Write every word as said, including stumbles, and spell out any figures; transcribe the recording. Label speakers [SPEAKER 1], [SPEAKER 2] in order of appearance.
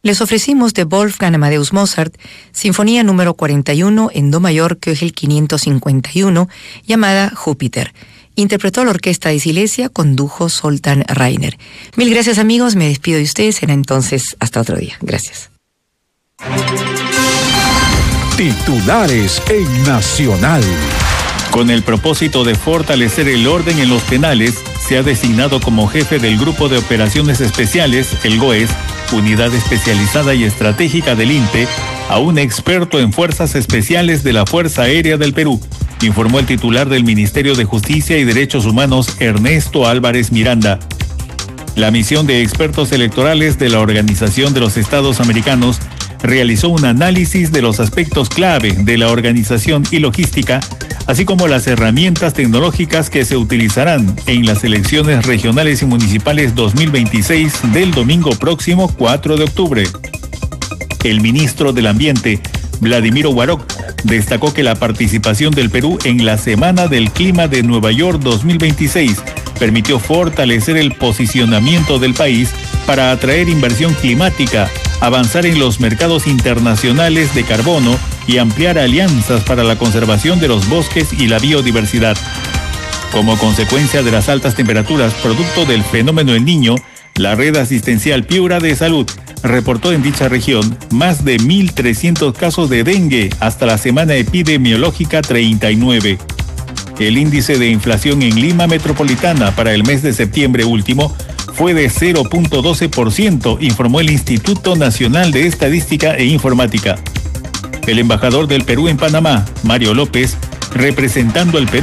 [SPEAKER 1] Les ofrecimos de Wolfgang Amadeus Mozart, Sinfonía número cuarenta y uno en Do mayor, Köchel quinientos cincuenta y uno, llamada Júpiter. Interpretó la orquesta de Silesia, condujo Zoltán Reiner. Mil gracias, amigos, me despido de ustedes, será entonces hasta otro día. Gracias.
[SPEAKER 2] Titulares en Nacional.
[SPEAKER 3] Con el propósito de fortalecer el orden en los penales, se ha designado como jefe del Grupo de Operaciones Especiales, el GOES, Unidad Especializada y Estratégica del INPE, a un experto en fuerzas especiales de la Fuerza Aérea del Perú, informó el titular del Ministerio de Justicia y Derechos Humanos, Ernesto Álvarez Miranda. La misión de expertos electorales de la Organización de los Estados Americanos realizó un análisis de los aspectos clave de la organización y logística, así como las herramientas tecnológicas que se utilizarán en las elecciones regionales y municipales dos mil veintiséis del domingo próximo cuatro de octubre. El ministro del Ambiente, Vladimiro Warok, destacó que la participación del Perú en la Semana del Clima de Nueva York dos mil veintiséis permitió fortalecer el posicionamiento del país para atraer inversión climática, avanzar en los mercados internacionales de carbono y ampliar alianzas para la conservación de los bosques y la biodiversidad. Como consecuencia de las altas temperaturas producto del fenómeno El Niño, la Red Asistencial Piura de Salud reportó en dicha región más de mil trescientos casos de dengue hasta la semana epidemiológica treinta y nueve. El índice de inflación en Lima Metropolitana para el mes de septiembre último fue de cero punto doce por ciento, informó el Instituto Nacional de Estadística e Informática. El embajador del Perú en Panamá, Mario López, representando al Perú,